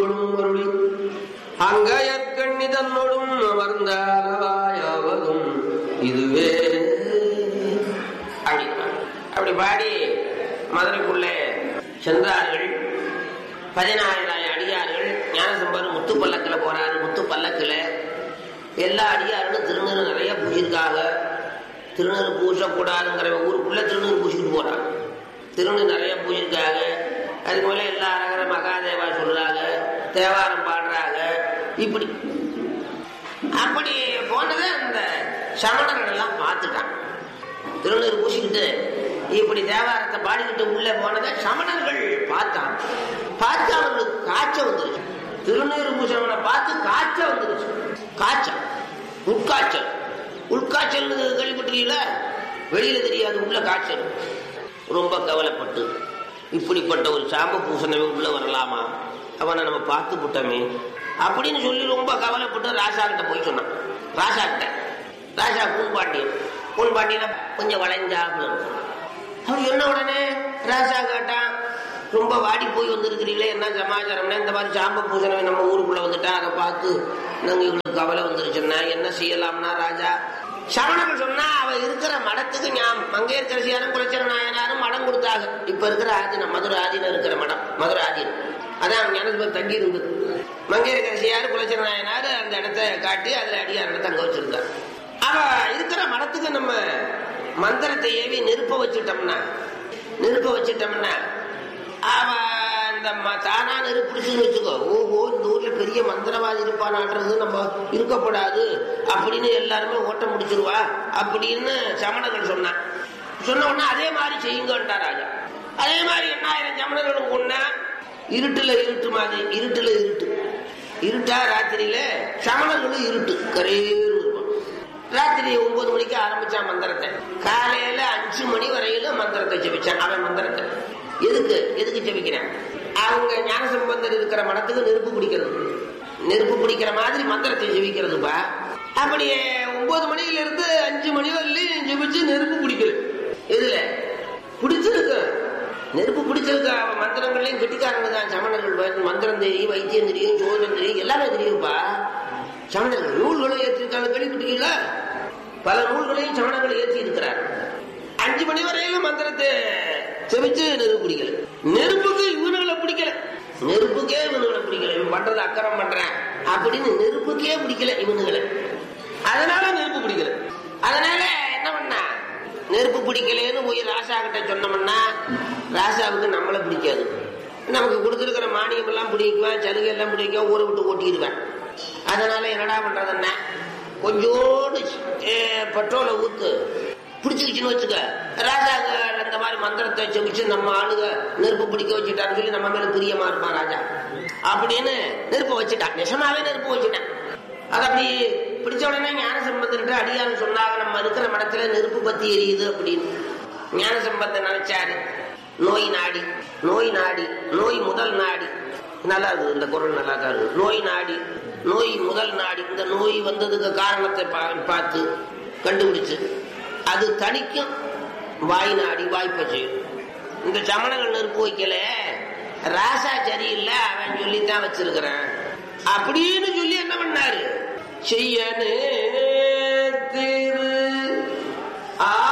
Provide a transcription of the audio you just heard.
அருளும் அருளி அங்கயற்கண்ணி தன்னோடும் அமர்ந்தாலவாயாவதும் இதுவே. அப்படி பாடி மதுரைக்குள்ளே சென்றார்கள். 14,000 அடியார்கள். ஞானசம்பந்தர் முத்து பல்லக்கில் போறாரு. முத்து பல்லக்கில் எல்லா அடியார்களும் திருநீர் நிறைய பூசிருக்காக. திருநீர் பூசக்கூடாதுங்கிற ஊருக்குள்ள திருநீர் பூசிட்டு போறாங்க. திருநீர் நிறைய பூசிருக்காங்க. அதுக்கு மேல எல்லா அரகர மகாதேவா சொல்றாங்க, தேவாரம் பாடுறாங்க. அப்படி போனதை அந்த சமணர்கள் எல்லாம் பார்த்துட்டாங்க. திருநீர் பூசிக்கிட்டு இப்படி தேவாரத்தை பாடிக்கிட்டு உள்ள போனதை சமணர்கள் பார்த்தாங்க. பார்த்து அவங்களுக்கு காய்ச்சல் வந்துருச்சு. திருநீர் பூசவனை பார்த்து காய்ச்சல் வந்துருச்சு. காய்ச்சல், உட்காய்ச்சல். உட்காய்ச்சல் கேள்விப்பட்டிருக்கீங்களா? வெளியில தெரியாது, உள்ள காய்ச்சல். ரொம்ப கவலைப்பட்டு இப்படிப்பட்ட ஒரு சாம்ப பூசணமே உள்ள வரலாமா, அவனை நம்ம பார்த்து விட்டோமே அப்படின்னு சொல்லி ரொம்ப கவலைப்பட்டு ராசா கிட்ட போய் சொன்னான். ராசா கிட்ட, ராசா பூன்பாண்டியன் கொஞ்சம் வளைஞ்சாங்க. அவர் என்ன உடனே ராசா கேட்டான், ரொம்ப வாடி போய் வந்திருக்கிறீங்களே, என்ன சமாச்சாரம்னா இந்த மாதிரி சாம்ப பூசணமே நம்ம ஊருக்குள்ள வந்துட்டா, அதை பார்த்து நாங்க இவங்களுக்கு கவலை வந்துருச்சுன்னா என்ன செய்யலாம்னா, ராஜா சமணர்கள் சொன்னா அவ இருக்கிற மடத்துக்கு மங்கையர்கரசியாரும் குலச்சர நாயனாரும் மடம் கொடுத்தாங்க. இப்ப இருக்கிற ஆதீனம், மதுரை ஆதீனம் இருக்கிற மடம், மதுரை ஆதீனம் அதான் ஞானசம்பந்தர் தங்கி இருந்தது. மங்கையர்கரசியார் குலச்சர நாயனார் அந்த இடத்தை காட்டி அதுல அடியார் தங்க வச்சிருந்தார். அவ இருக்கிற மடத்துக்கு நம்ம மந்திரத்தை ஏவி நெருப்ப வச்சுட்டோம்னா அவ இந்த தானா நெருப்பு பிடிச்சுன்னு வச்சுக்கோ, ஓஹோ இந்த ஊர்ல பெரிய மந்திரவாதி இருப்பானான்றது நம்ம இருக்கப்படாது அப்படின்னு எல்லாருமே ஓட்டம் முடிச்சிருவா அப்படின்னு சமணர்கள் சொன்ன உடனே அதே மாதிரி செய்யுங்கட்டா ராஜா. அதே மாதிரி 8,000 சமணர்களும் கொண்டா. இருட்டுல இருட்டா ராத்திரியில சமணர்களும் இருட்டு கரையேறு இருக்கும். ராத்திரி 9 மணிக்கு ஆரம்பிச்சான் மந்திரத்தை. காலையில 5 மணி வரையிலும் மந்திரத்தை ஜெபிச்சான். அவன் மந்திரத்தை எதுக்கு ஜெபிக்கிறான்? அவங்க ஞானசம்பந்தர் இருக்கிற மடத்துக்கு நெருப்பு பிடிக்கிற மாதிரி மந்திரத்தை ஜெபிக்கிறதுப்பா. அப்படியே 9 மணியில இருந்து 5 மணி வரலையும் ஜெபிச்சு நெருப்பு பிடிக்கல. எதுல பிடிச்சிருக்கு? நெருப்பு பிடிச்சிருக்கு. அவன் மந்திரங்கள்லயும் கெட்டிக்காரங்க தான் சமணர்கள். மந்திரம் தெரியும், வைத்தியம் தெரியும், சோதனம் தெரியும், எல்லாமே தெரியும்ப்பா. சமணர்கள் நூல்களும் ஏற்றிருக்காங்க. கேள்விப்பட்டிருக்கீங்களா? பல நூல்களையும் சமணர்கள் ஏற்றி இருக்கிறார். 5 மணி வரையிலும் மந்திரத்தை செவிச்சு நெருப்பு பிடிக்கல. நெருப்புக்கே இவனுகளை பிடிக்கல. இவன் பண்றது அக்கறம் பண்றேன் அப்படின்னு நெருப்புக்கே பிடிக்கல இவனுங்களை. அதனால நெருப்பு பிடிக்கல. அதனால என்ன பண்ணா, நெருப்பு பிடிக்கலன்னு போய் ராசா கிட்ட சொன்னோம்னா ராசாவுக்கு நம்மளை பிடிக்காது. நமக்கு கொடுத்துருக்கிற மானியம் எல்லாம் பிடிக்குவேன், சலுகை எல்லாம் பிடிக்கும், ஊரை விட்டு ஓட்டிடுவேன். அதனால என்னடா பண்றதுன்னா, கொஞ்சோடு பெட்ரோலை ஊத்து பிடிச்சிருச்சுன்னு வச்சுக்க, ராஜா அந்த மாதிரி மந்திரத்தை செவிச்சு நம்ம ஆளுக நெருப்பு பிடிக்க வச்சுட்டான்னு சொல்லி நம்ம மேல பிரியமா இருப்பான் ராஜா அப்படின்னு நெருப்பு வச்சுட்டான். நெசமாவே நெருப்பு வச்சுட்டான். அது அப்படி பிடிச்ச உடனே ஞானசம்பந்தர்கிட்ட அடியான்னு சொன்னாங்க, நம்ம இருக்கிற மடத்துல நெருப்பு பத்தி எரியுது அப்படின்னு. ஞானசம்பந்தர் நினைச்சாரு, நோய் முதல் நாடி. நல்லா இருக்குது இந்த குரல், நல்லா தான் இருக்கு. நோய் முதல் நாடி. இந்த நோய் வந்ததுக்கு காரணத்தை பார்த்து கண்டுபிடிச்சு அது தணிக்கும் வாய் நாடி, வாய்ப்பை செய்யும். இந்த சமணங்கள் நெருப்பு வைக்கல, ராசா சரியில்லை அவன் சொல்லித்தான் வச்சிருக்கிறான் அப்படின்னு சொல்லி என்ன பண்ணாரு, செய்யனே திரு